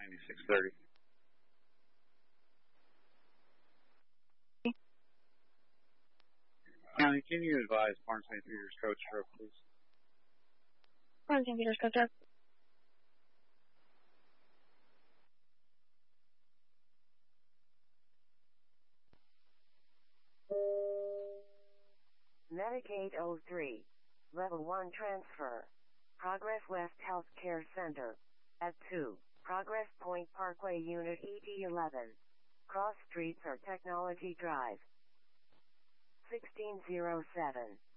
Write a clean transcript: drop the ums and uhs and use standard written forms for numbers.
9630. County, can you advise Barnes St. Peter's coach stroke, please? Barnes St. Peter's coach stroke. Medicaid 03. Level 1 transfer. Progress West Healthcare Center. At 2. Progress Point Parkway Unit ED11. Cross Streets or Technology Drive. 1607.